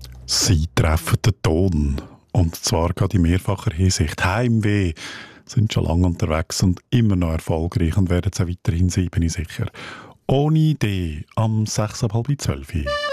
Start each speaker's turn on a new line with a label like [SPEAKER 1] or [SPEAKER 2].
[SPEAKER 1] Sie treffen den Ton. Und zwar gerade in mehrfacher Hinsicht. Heimweh sind schon lange unterwegs und immer noch erfolgreich und werden es auch weiterhin sein, bin ich sicher. Ohne Idee am 6 ab halb 12 Uhr.